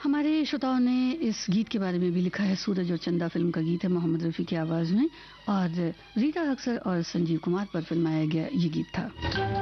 हमारे श्रोताओं ने इस गीत के बारे में भी लिखा है। सूरज और चंदा फिल्म का गीत है, मोहम्मद रफ़ी की आवाज़ में, और रीता अक्सर और संजीव कुमार पर फिल्माया गया ये गीत था।